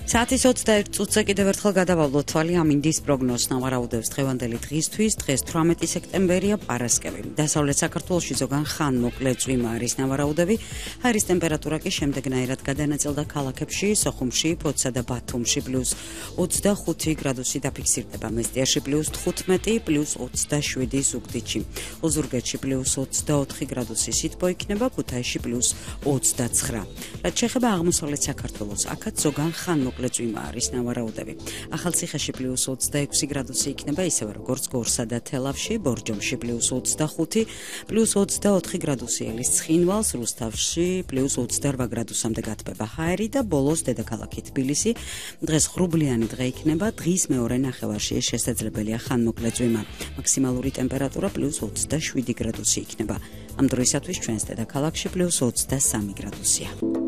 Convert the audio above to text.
საათის 21 წუთზე კიდევ ერთხელ გადავავლოთ თვალი ამინდის პროგნოზს ნავარაუდებს დღევანდელი დღისთვის. დღეს 18 სექტემბერია, პარასკევი. დასავლეთ საქართველოში ზოგან ხანმოკლე წვიმა არის ნავარაუდები. ჰაერის ტემპერატურა კი შემდეგნაირად გადანაწილდა ქალაქებში, სოხუმში, ფოთსა და ბათუმში +25 გრადუსი დაფიქსირდება, მესტიაში +15, +27 ზუგდიდში. ოზურგეთში +24 გრადუსი სითბო იქნება, ქუთაისში +29. რაც შეეხება აღმოსავლეთ საქართველოს, აქაც ზოგან ხანმოკლე წვიმა არის ნავარაუდები. ახალციხეში +26 გრადუსი იქნება, ისევე როგორც გორსა და თელავში, ბორჯომში +25, +24 გრადუსი ელის ცხინვალს, რუსთავში +28 გრადუსამდე გათბება ჰაერი და ბოლოს დედაქალაქი თბილისი. დღეს ღრუბლიანი დღე იქნება, დღის მეორე ნახევარში შესაძლებელია ხანმოკლე წვიმა. მაქსიმალური ტემპერატურა +27 გრადუსი იქნება. ამ დროისათვის ჩვენს დედაქალაქში +23 გრადუსია.